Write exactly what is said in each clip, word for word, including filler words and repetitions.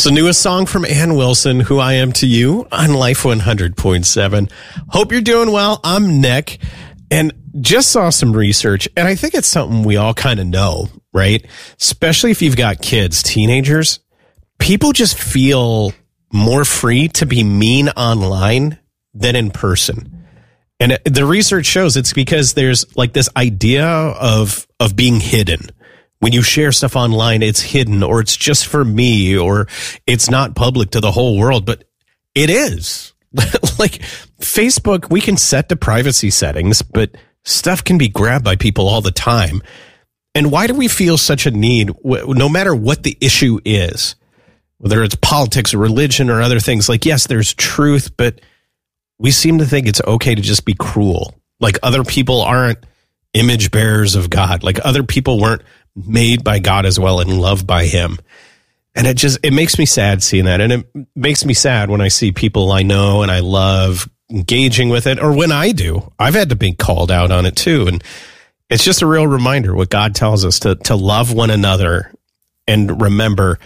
It's the newest song from Ann Wilson, Who I Am to You, on Life one hundred point seven. Hope you're doing well. I'm Nick, and just saw some research, and I think it's something we all kind of know, right? Especially if you've got kids, teenagers. People just feel more free to be mean online than in person. And it, the research shows it's because there's like this idea of of being hidden. When you share stuff online, it's hidden, or it's just for me, or it's not public to the whole world, but it is. Like Facebook, we can set the privacy settings, but stuff can be grabbed by people all the time. And why do we feel such a need, no matter what the issue is, whether it's politics or religion or other things? Like, yes, there's truth, but we seem to think it's okay to just be cruel. Like other people aren't image bearers of God. Like other people weren't made by God as well and loved by him. And it just, it makes me sad seeing that. And it makes me sad when I see people I know and I love engaging with it, or when I do. I've had to be called out on it too. And it's just a real reminder what God tells us to, to love one another and remember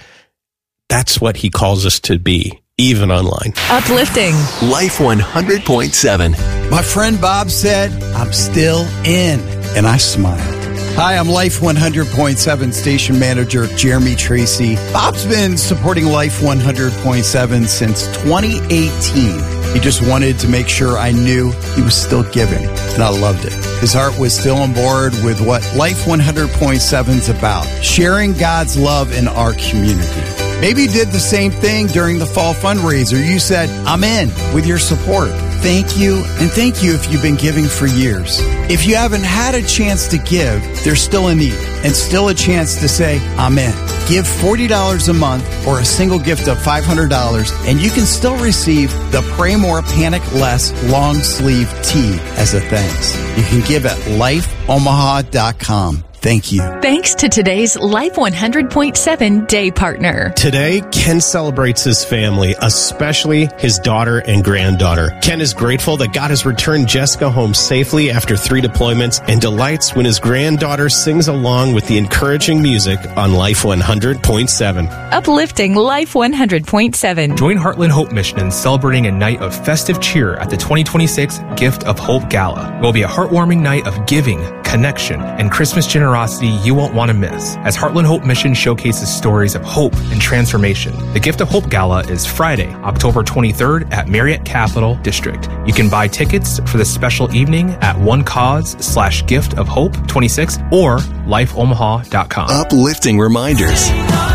that's what he calls us to be, even online. Uplifting. Life one hundred point seven. My friend Bob said, I'm still in, and I smiled. Hi, I'm Life one hundred point seven station manager Jeremy Tracy. Bob's been supporting Life one hundred point seven since twenty eighteen. He just wanted to make sure I knew he was still giving, and I loved it. His heart was still on board with what Life one hundred point seven is about, sharing God's love in our community. Maybe you did the same thing during the fall fundraiser. You said, I'm in with your support. Thank you, and thank you if you've been giving for years. If you haven't had a chance to give, there's still a need and still a chance to say, I'm in. Give forty dollars a month or a single gift of five hundred dollars, and you can still receive the Pray More, Panic Less long sleeve tee as a thanks. You can give at life omaha dot com. Thank you. Thanks to today's Life one hundred point seven day partner. Today, Ken celebrates his family, especially his daughter and granddaughter. Ken is grateful that God has returned Jessica home safely after three deployments and delights when his granddaughter sings along with the encouraging music on Life one hundred point seven. Uplifting Life one hundred point seven. Join Heartland Hope Mission in celebrating a night of festive cheer at the twenty twenty-six Gift of Hope Gala. It will be a heartwarming night of giving, connection, and Christmas generosity you won't want to miss, as Heartland Hope Mission showcases stories of hope and transformation. The Gift of Hope Gala is Friday, October twenty-third at Marriott Capital District. You can buy tickets for this special evening at one cause slash gift of hope twenty-six or life omaha dot com. Uplifting reminders.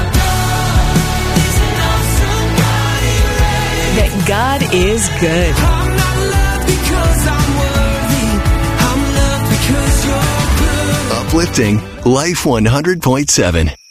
That God is good. I'm not loved because I'm worthy. I'm loved because you're good. Uplifting Life one hundred point seven.